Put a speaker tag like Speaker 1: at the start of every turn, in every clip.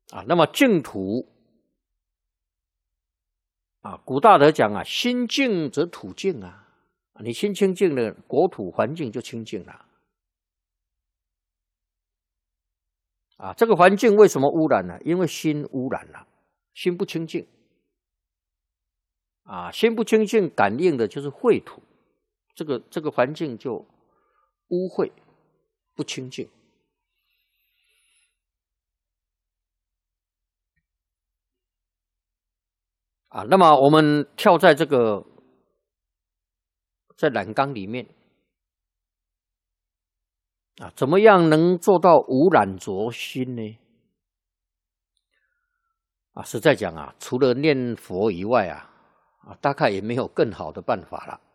Speaker 1: 那么净土古大德讲心净则土净你心清净了，国土环境就清净了。这个环境为什么污染呢？因为心污染了，心不清净。心不清净，感应的就是秽土，这个环境就污秽不清净。那么我们跳在这个在染缸里面怎么样能做到无染浊心呢？实在讲除了念佛以外大概也没有更好的办法了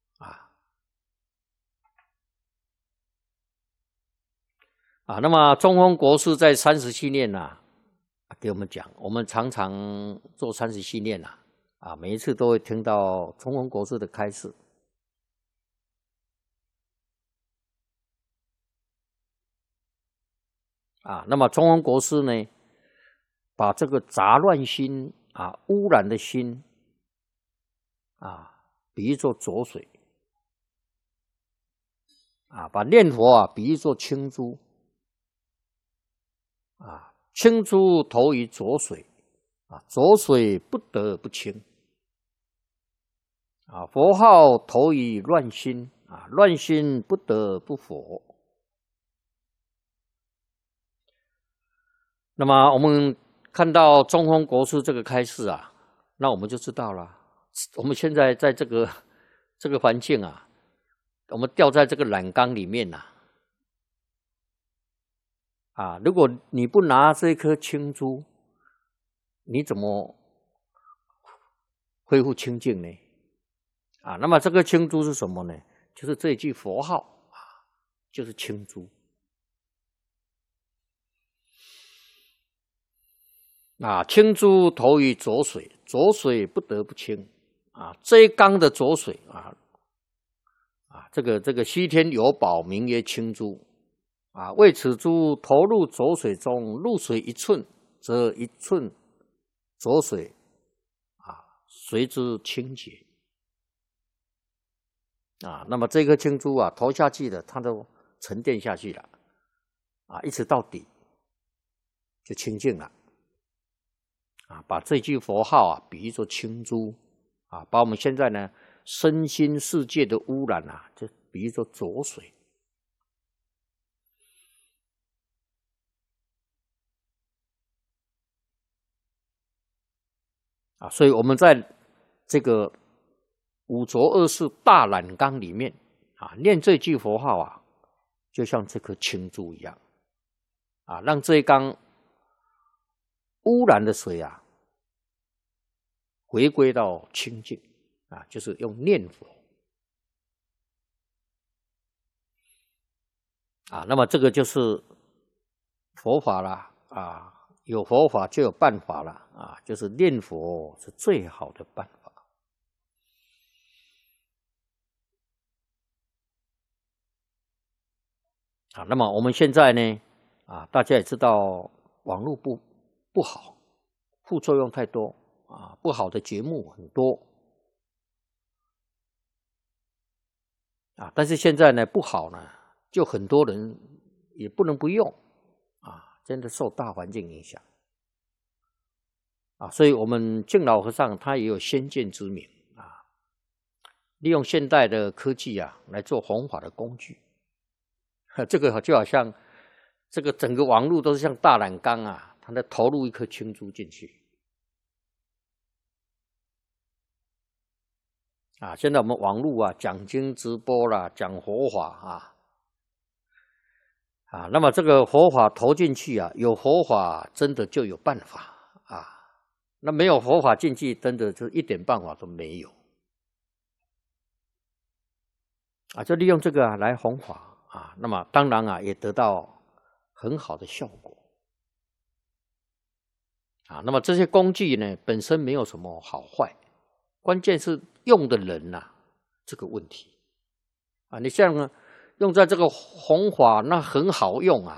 Speaker 1: 那么中峰国师在37念给我们讲，我们常常做37念每一次都会听到中峰国师的开示那么中峰国师呢，把这个杂乱心污染的心比喻作浊水把念佛比喻作清珠清珠投于浊水浊水不得不清佛号投于乱心乱心不得不佛。那么我们看到中峰国师这个开示那我们就知道了，我们现在在这个环境我们掉在这个染缸里面如果你不拿这颗清珠，你怎么恢复清净呢？那么这个清珠是什么呢？就是这一句佛号就是清珠清珠投于浊水，浊水不得不清这一缸的浊水这个西天有宝名曰清珠为此珠投入浊水中，入水1寸，则1寸浊水随之清洁那么这颗清珠投下去了，它都沉淀下去了一直到底就清净了把这句佛号比喻作清珠把我们现在呢身心世界的污染就比喻作浊水所以我们在这个五浊恶世大染缸里面念这句佛号就像这颗清珠一样让这一缸污染的水回归到清净就是用念佛那么这个就是佛法啦有佛法就有办法了就是念佛是最好的办法那么我们现在呢大家也知道网络不好，副作用太多不好的节目很多但是现在呢不好呢，就很多人也不能不用真的受大环境影响所以我们净老和尚他也有先见之明利用现代的科技来做弘法的工具这个就好像这个整个网络都是像大染缸它在投入一颗清珠进去现在我们网络讲经直播啦，讲佛法那么这个佛法投进去有佛法真的就有办法那没有佛法进去真的就一点办法都没有就利用这个来弘法那么当然也得到很好的效果那么这些工具呢本身没有什么好坏，关键是用的人这个问题你像用在这个弘法那很好用